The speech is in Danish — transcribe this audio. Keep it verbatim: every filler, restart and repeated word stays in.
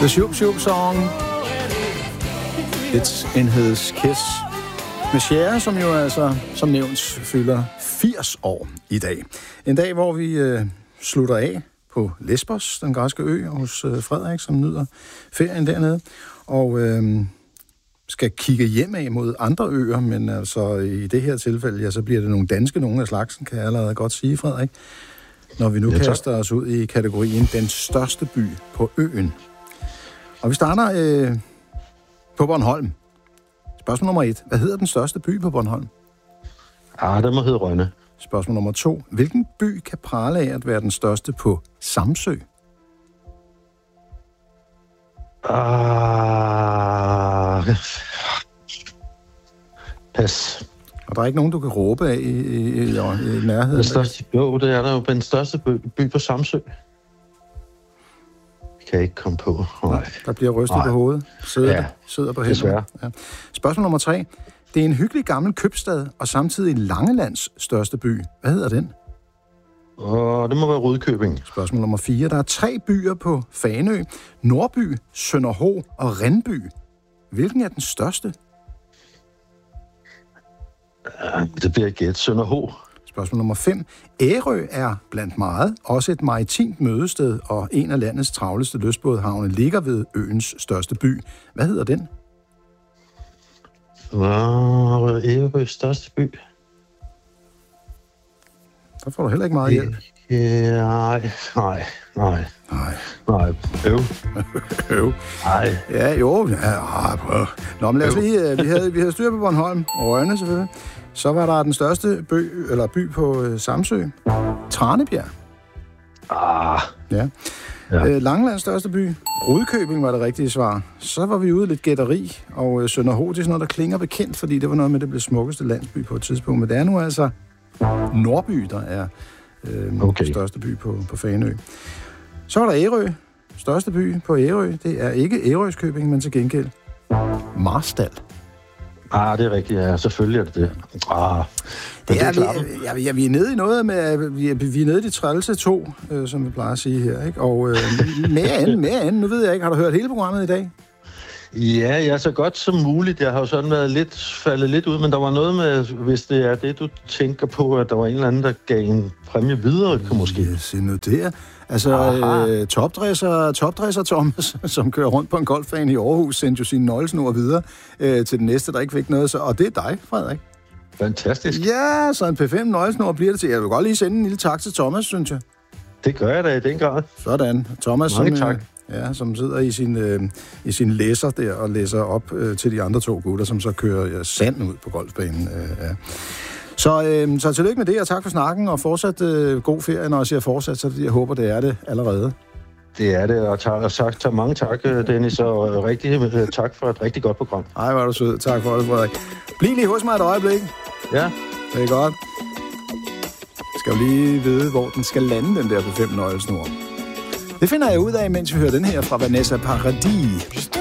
The Shoop Shoop Song. It's in his kiss. Med Cher, som jo altså, som nævnt, fylder firs år i dag. En dag, hvor vi øh, slutter af på Lesbos, den græske ø, hos øh, Frederik, som nyder ferien dernede. Og øh, skal kigge hjem af mod andre øer, men altså i det her tilfælde, ja, så bliver det nogle danske, nogle af slagsen, kan jeg allerede godt sige, Frederik. Når vi nu ja, kaster os ud i kategorien den største by på øen. Og vi starter øh, på Bornholm. Spørgsmål nummer et. Hvad hedder den største by på Bornholm? Ah, det må hedde Rønne. Spørgsmål nummer to. Hvilken by kan prale af at være den største på Samsø? Ah... Pas. Og der er ikke nogen, du kan råbe af i, i, i, i nærheden? Den største, jo, det er der jo. Den største by, by på Samsø. Kan jeg ikke komme på. Nej, der bliver rystet Nej. på hovedet. Sidder, ja, sidder på hænderne. Ja. Spørgsmål nummer tre. Det er en hyggelig gammel købstad, og samtidig Langelands største by. Hvad hedder den? Og det må være Rudkøbing. Spørgsmål nummer fire. Der er tre byer på Fanø. Nordby, Sønderho og Rindby. Hvilken er den største? Det bliver gæt. Sønderho. Spørgsmål nummer fem. Ærø er blandt meget også et maritimt mødested, og en af landets travleste lystbådehavne ligger ved øens største by. Hvad hedder den? Wow, Ærøs største by. Der får du heller ikke meget hjælp. Ja, nej, nej, nej. Nej. Nej, øv. Øv. Nej. Ja, jo. Ja, prøv. Nå, men lad os lige... Vi havde, vi havde styr på Bornholm og Rønne, selvfølgelig. Så var der den største by, eller by på øh, Samsø. Tranebjerg. Ah. Ja. ja. Øh, Langelands største by. Rudkøbing var det rigtige svar. Så var vi ude lidt gætteri, og øh, Sønderho, det er sådan noget, der klinger bekendt, fordi det var noget med, det blev smukkeste landsby på et tidspunkt. Men det er nu altså Nordby, der er øh, okay. største by på, på Fanø. Så var der Ærø. Største by på Ærø. Det er ikke Ærøskøbing, men til gengæld Marstal. Ah, det er rigtigt, ja. Selvfølgelig er det det. Ah, det er, det er vi, ja, ja, vi er nede i noget med, vi er, vi er nede i de trælse to, øh, som vi plejer at sige her, ikke? Og øh, mere end, mere end. Nu ved jeg ikke, har du hørt hele programmet i dag? Ja, ja, så godt som muligt. Jeg har jo sådan været lidt, faldet lidt ud, men der var noget med, hvis det er det, du tænker på, at der var en eller anden, der gav en præmie videre, kan måske. Ja, se nu der. Altså, øh, topdresser, topdresser Thomas, som kører rundt på en golfbane i Aarhus, sendte jo sine nøglesnor videre øh, til den næste, der ikke fik noget. Så, og det er dig, Frederik. Fantastisk. Ja, så en P fem nøglesnor bliver det til. Jeg vil godt lige sende en lille tak til Thomas, synes jeg. Det gør jeg da i den grad. Sådan. Thomas, Mange som, tak. Øh, ja, som sidder i sin, øh, i sin læser der og læser op øh, til de andre to gutter, som så kører ja, sand ud på golfbanen. Øh, ja. Så, øh, så tillykke med det, og tak for snakken, og fortsat øh, god ferie. Når jeg siger fortsat, så jeg håber, det er det allerede. Det er det, og tak, tak, tak, mange tak, Dennis, og rigtig tak for et rigtig godt program. Ej, hvor er du sød. Tak for det, Frederik. Bliv lige hos mig et øjeblik. Ja. Det er godt. Jeg skal jo lige vide, hvor den skal lande, den der på fem nøglesnor. Det finder jeg ud af, mens vi hører den her fra Vanessa Paradis.